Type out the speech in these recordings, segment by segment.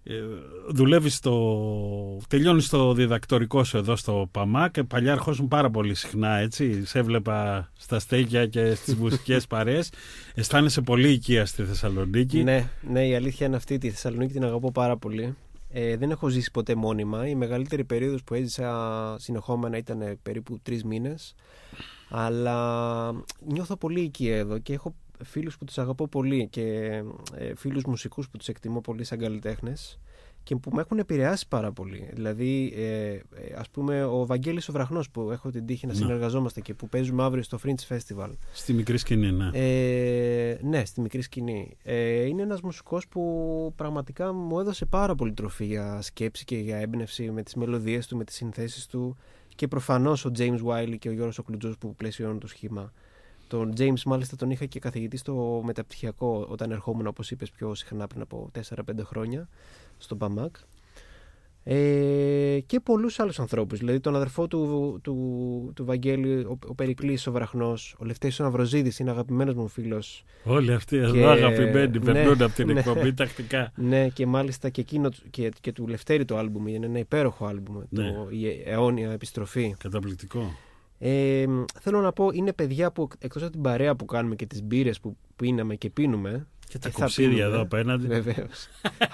δουλεύεις τελειώνεις το διδακτορικό σου εδώ στο ΠΑΜΑΚ. Παλιά ερχόσουν πάρα πολύ συχνά, έτσι. Σε έβλεπα στα στέκια και στις μουσικές παρέες. Αισθάνεσαι πολύ οικία στη Θεσσαλονίκη. Ναι, η αλήθεια είναι αυτή. Τη Θεσσαλονίκη την αγαπώ πάρα πολύ. Δεν έχω ζήσει ποτέ μόνιμα. Η μεγαλύτερη περίοδος που έζησα συνεχόμενα ήταν περίπου 3 μήνες. Αλλά νιώθω πολύ οικία εδώ και έχω φίλους που τους αγαπώ πολύ και φίλους μουσικούς που τους εκτιμώ πολύ σαν καλλιτέχνες και που με έχουν επηρεάσει πάρα πολύ. Δηλαδή, ας πούμε, ο Βαγγέλης ο Βραχνός που έχω την τύχη να συνεργαζόμαστε και που παίζουμε αύριο στο Fringe Festival. Στη μικρή σκηνή, ναι. Ναι, στη μικρή σκηνή. Είναι ένας μουσικός που πραγματικά μου έδωσε πάρα πολύ τροφή για σκέψη και για έμπνευση με τις μελωδίες του, με τις συνθέσεις του και προφανώς ο James Wiley και ο Γιώργος ο Κλουτζός που πλαισιώνουν το σχήμα. Τον James μάλιστα τον είχα και καθηγητή στο μεταπτυχιακό όταν ερχόμουν, όπως είπες, πιο συχνά πριν από 4-5 χρόνια στον ΠΑΜΑΚ. Και πολλούς άλλους ανθρώπους. Δηλαδή τον αδερφό του Βαγγέλη, ο Περικλής ο Βραχνός, ο Λευτέρης ο Ναυροζίδης είναι αγαπημένος μου φίλος. Όλοι αυτοί εδώ αγαπημένοι περνούν από την εκπομπή τακτικά. Ναι, και μάλιστα και εκείνο και του Λευτέρη το άλμπουμ είναι ένα υπέροχο άλμπουμ, η αιώνια επιστροφή. Καταπληκτικό. Θέλω να πω, είναι παιδιά που εκτός από την παρέα που κάνουμε και τις μπύρες που πίναμε και πίνουμε. Και τα κοψίδια εδώ απέναντι. Βεβαίως.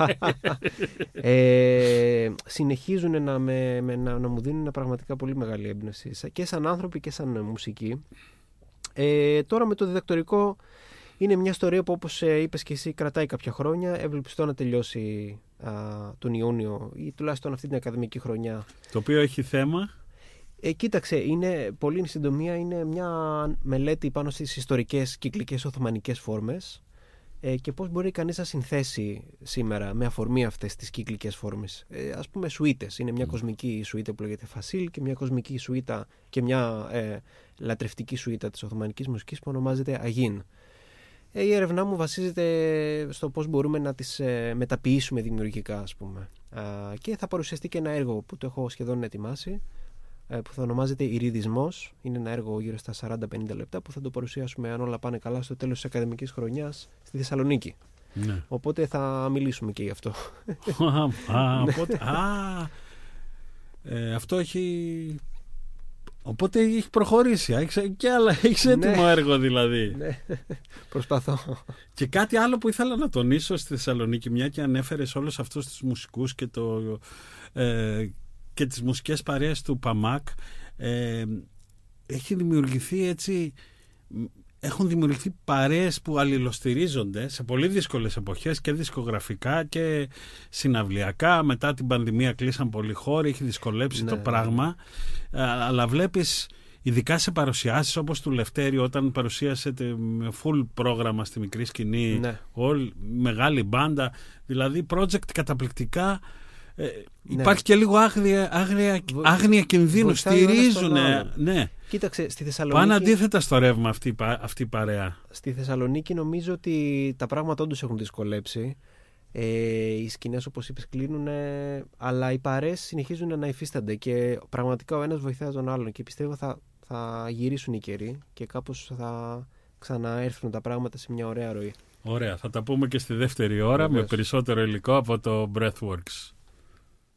Συνεχίζουν να μου δίνουν πραγματικά πολύ μεγάλη έμπνευση και σαν άνθρωποι και σαν μουσική. Τώρα με το διδακτορικό είναι μια ιστορία που, όπως είπες και εσύ, κρατάει κάποια χρόνια. Ευελπιστώ να τελειώσει τον Ιούνιο ή τουλάχιστον αυτή την ακαδημική χρονιά. Το οποίο έχει θέμα. Κοίταξε, είναι πολύ συντομία. Είναι μια μελέτη πάνω στις ιστορικές κυκλικές οθωμανικές φόρμες και πώς μπορεί κανείς να συνθέσει σήμερα με αφορμή αυτές τις κυκλικές φόρμες. Ας πούμε σουίτες. Είναι μια κοσμική σουίτα που λέγεται Φασίλ και μια κοσμική σουίτα και μια λατρευτική σουίτα της οθωμανικής μουσικής που ονομάζεται Αγίν. Η έρευνά μου βασίζεται στο πώς μπορούμε να τις μεταποιήσουμε δημιουργικά, ας πούμε. Και θα παρουσιαστεί και ένα έργο που το έχω σχεδόν ετοιμάσει, που θα ονομάζεται Ηριδισμός. Είναι ένα έργο γύρω στα 40-50 λεπτά που θα το παρουσιάσουμε, αν όλα πάνε καλά, στο τέλος της ακαδημικής χρονιάς στη Θεσσαλονίκη. Ναι. Οπότε θα μιλήσουμε και γι' αυτό. Αυτό έχει... Οπότε έχει προχωρήσει. Έχεις έτοιμο έργο δηλαδή. Ναι, προσπαθώ. Και κάτι άλλο που ήθελα να τονίσω στη Θεσσαλονίκη, μια και ανέφερες όλους αυτούς τους μουσικούς και τις μουσικές παρέες του ΠΑΜΑΚ, έχει δημιουργηθεί έτσι... Έχουν δημιουργηθεί παρέες που αλληλοστηρίζονται σε πολύ δύσκολες εποχές και δισκογραφικά και συναυλιακά. Μετά την πανδημία κλείσαν πολλοί χώροι, έχει δυσκολέψει το πράγμα. Αλλά βλέπεις, ειδικά σε παρουσιάσεις όπως του Λευτέρη, όταν παρουσίασε με full πρόγραμμα στη μικρή σκηνή, μεγάλη μπάντα, δηλαδή project καταπληκτικά. Υπάρχει και λίγο άγνοια κινδύνου. Στηρίζουν. Ναι. Κοίταξε, στη Θεσσαλονίκη. Πάνε αντίθετα στο ρεύμα αυτή η παρέα. Στη Θεσσαλονίκη νομίζω ότι τα πράγματα όντως έχουν δυσκολέψει. Οι σκηνές, όπως είπες, κλείνουν, αλλά οι παρέες συνεχίζουν να υφίστανται και πραγματικά ο ένας βοηθάει τον άλλον. Και πιστεύω θα γυρίσουν οι καιροί και κάπως θα ξαναέρθουν τα πράγματα σε μια ωραία ροή. Ωραία. Θα τα πούμε και στη δεύτερη ώρα με περισσότερο υλικό από το Breathworks.